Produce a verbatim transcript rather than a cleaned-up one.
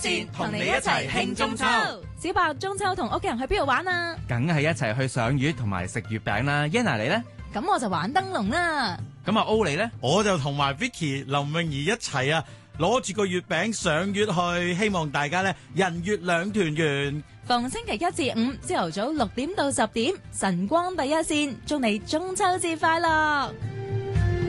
節同你一齊慶中秋。 小白中秋同屋企人去邊度玩啊？ 梗係一齊去賞月同埋食月餅啦。Yana 你呢？ 咁我就玩燈籠啦。 咁阿 O 你呢？ 我就同埋 Vicky 林詠儀一齊啊，攞住個月餅賞月去，希望大家呢人月兩團圓。 逢星期一至五朝頭早六點到十點，晨光第一線，祝你中秋節快樂。